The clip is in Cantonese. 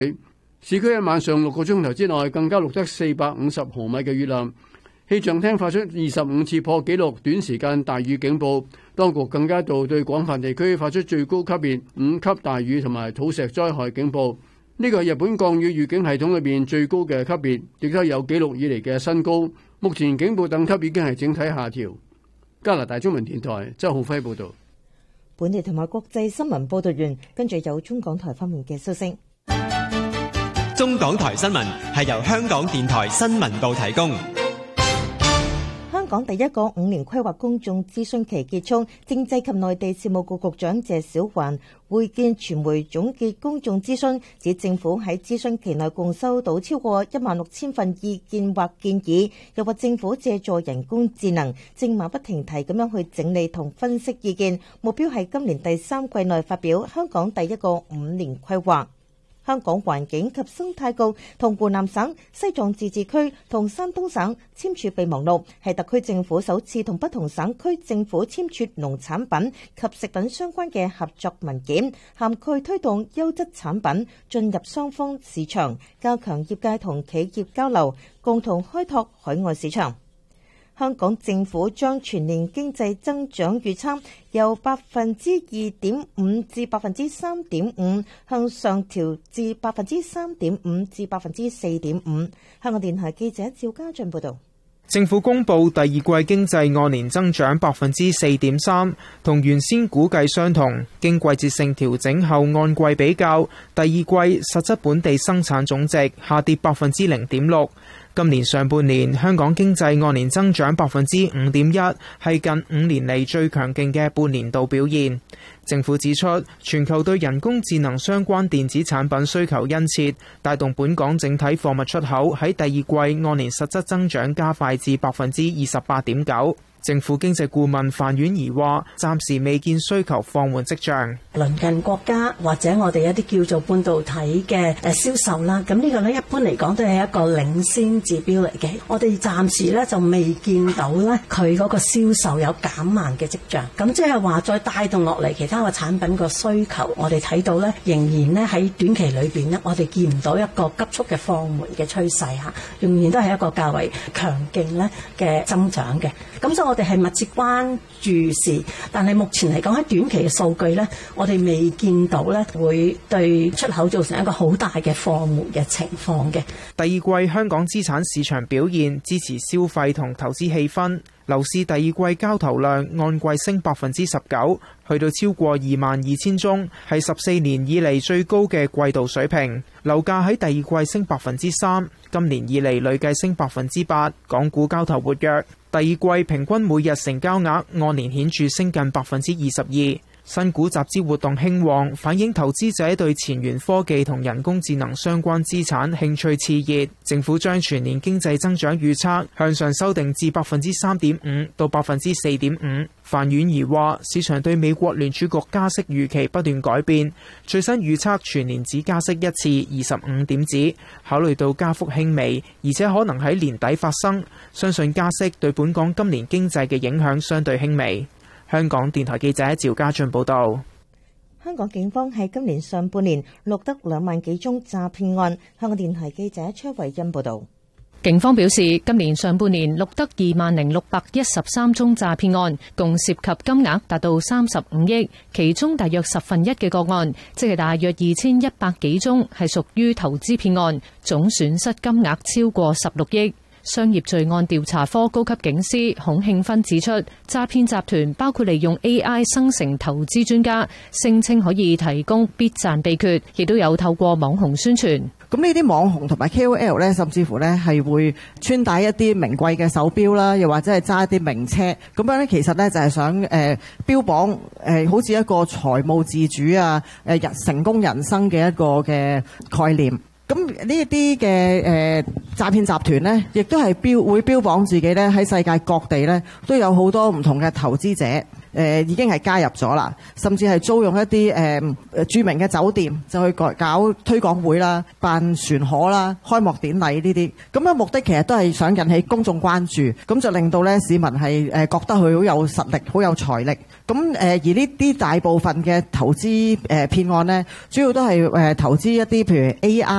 市區喺晚上6個鐘頭之內更加錄得450毫米嘅雨量。氣象廳發出25次破紀錄短時間大雨警報，當局更加一度對廣泛地區發出最高級別5級大雨同埋土石災害警報。呢個係日本降雨預警系統裏邊最高嘅級別，亦都有紀錄以嚟嘅新高。目前警報等級已經係整體下調。加拿大中文電台周浩輝報導。 本地同埋國際新聞報導完，跟住有中港台方面嘅消息。 中港台新聞係由香港電台新聞部提供。 香港第一個5年規劃公眾諮詢期結束，政制及內地事務局局長謝小環會見傳媒總結公眾諮詢，指政府喺諮詢期內共收到超過16000份意見或建議，又話政府借助人工智能正馬不停蹄咁樣去整理同分析意見，目標係今年第3季內發表香港第一個5年規劃。香港環境及生態局同湖南省、西藏自治區同山東省簽署備忘錄，係特區政府首次同不同省區政府簽署農產品及食品相關嘅合作文件，涵蓋推動優質產品進入雙方市場，加強業界同企業交流，共同開拓海外市場。香港政府將全年經濟增長預測由2.5%至3.5%向上調至3.5%至4.5%。香港電台記者趙家俊報導。 政府公布第二季經濟按年增長4.3%，同原先估計相同。經季節性調整後，按季比較，第二季實質本地生產總值下跌0.6%。今年上半年香港經濟按年增長5.1%，係近5年嚟最強勁嘅半年度表現。政府指出，全球對人工智能相關電子產品需求殷切，帶動本港整體貨物出口喺第二季按年實質增長加快至28.9%。政府經濟顧問范婉儀話：暫時未見需求放緩跡象。 鄰近國家或者我哋一啲叫做半導體嘅銷售啦，咁呢個咧一般嚟講都係一個領先指標嚟嘅。我哋暫時咧就未見到咧佢嗰個銷售有減慢嘅跡象。咁即係話再帶動落嚟其他嘅產品個需求，我哋睇到咧仍然咧喺短期裏邊咧，我哋見唔到一個急速嘅放緩嘅趨勢嚇，仍然都係一個較為強勁咧嘅增長嘅。咁所以我哋係密切關注視，但係目前嚟講喺短期嘅數據呢，我哋未見到呢會對出口造成一個好大嘅放緩嘅情況嘅。 第二季香港資產市場表現支持消費同投資氣氛，樓市第二季交投量按季升19%，去到超過22,000宗，係14年以嚟最高嘅季度水平。樓價喺第二季升3%，今年以嚟累計升8%。港股交投活躍，第二季平均每日成交額按年顯著升近22%。新股集資活動興旺，反映投資者對前沿科技同人工智能相關資產興趣熾熱。政府將全年經濟增長預測向上修訂至3.5%到4.5%。范婉儀話：市場對美國聯儲局加息預期不斷改變，最新預測全年只加息一次25點子，考慮到加幅輕微，而且可能喺年底發生，相信加息對本港今年經濟嘅影響相對輕微。香港電台記者趙家俊報道。 香港警方喺今年上半年錄得2萬幾宗詐騙案。香港電台記者崔慧欣報道。 警方表示，今年上半年錄得20613宗詐騙案，共涉及金額達到35億，其中大約1/10嘅個案，即係大約2100幾宗，係屬於投資騙案，總損失金額超過16億。商業罪案調查科高級警司孔慶芬指出，詐騙集團包括利用 AI 生成投資專家，聲稱可以提供必賺秘訣，亦都有透過網紅宣傳。 咁呢啲網紅同埋 KOL 咧，甚至乎咧係會穿戴一啲名貴嘅手錶啦，又或者係揸一啲名車，咁樣咧其實咧就係想標榜好似一個財務自主啊，成功人生嘅一個嘅概念。咁呢一啲嘅詐騙集團呢，亦都係會標榜自己咧喺世界各地咧都有好多唔同嘅投資者。 已經係加入咗啦，甚至係租用一啲著名嘅酒店就去搞推廣會啦、辦船河啦、開幕典禮呢啲。咁嘅目的其實都係想引起公眾關注，咁就令到咧市民係覺得佢好有實力、好有財力。咁而呢啲大部分嘅投資騙案呢，主要都係投資一啲譬如 AR。